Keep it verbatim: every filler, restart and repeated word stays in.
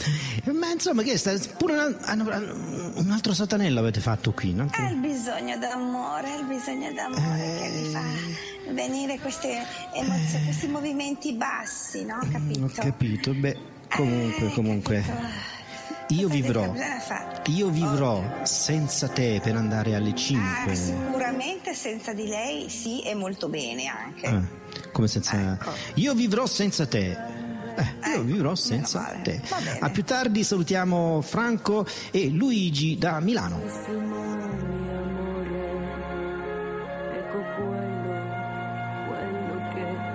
Ma insomma, che sta, pure un, un altro Satanello avete fatto qui, no? È il bisogno d'amore, è il bisogno d'amore eh... che mi fa venire queste emozioni, eh... questi movimenti bassi, no? Capito? Ho capito, beh, comunque, eh, comunque. Capito? Io vivrò, io vivrò oh. senza te per andare alle cinque. Ah, sicuramente senza di lei sì, e molto bene anche. Ah, come senza... Ecco. Io vivrò senza te. Eh, io ecco, vivrò senza vale. te. A più tardi salutiamo Franco e Luigi da Milano.